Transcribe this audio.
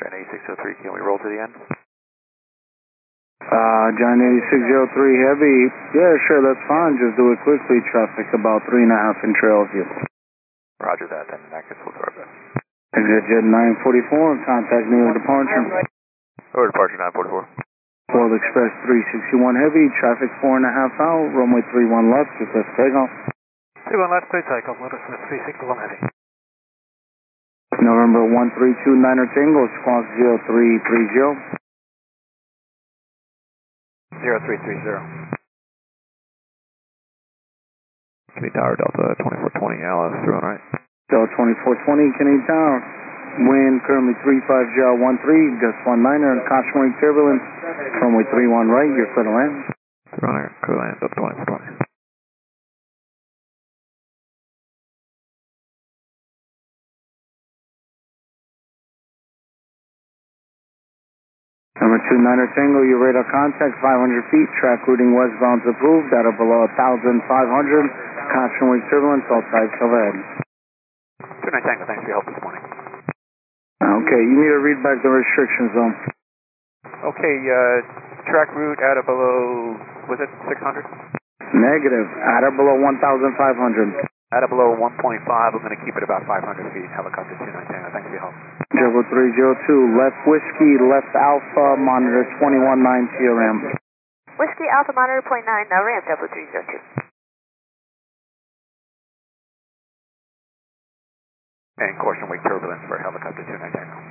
Giant 8603, can we roll to the end? Giant 8603 Heavy, yeah, sure, that's fine. Just do it quickly. Traffic about 3.5 in trail view. Roger that, then in that case we'll do our best. Exit Jet 944, contact me with departure. Or departure 944. World Express 361 Heavy, traffic 4.5 out, runway 31 left, request takeoff. 31 left, clear takeoff, World Express 361 Heavy. November 132 Niner Tango, squawk 0330. 0330. Kenny Tower, Delta 2420, LS through and right. Delta 2420, Kenny Tower. Wind currently 3513, gust 19er, caution wing turbulence. Runway 31 right, you're clear to land. Runner, clear land, Delta 2420. Number 2 Niner Tango, your radar contact 500 feet, track routing westbound approved, data below 1,500, caution wing turbulence, all types overhead. 2 Niner Tango, thanks for your help this morning. Okay, you need to read back the restriction zone. Okay, track route at or below, was it 600? Negative, at or below 1,500. At or below 1.5, I'm going to keep it about 500 feet, helicopter 2 Niner Tango, thanks for your help. Jumbo 302, left whiskey, left alpha, monitor 21.9 TRM. Whiskey Alpha monitor 0.9, now ramp Jumbo 302. And caution wake turbulence for helicopter 2 Niner Tango.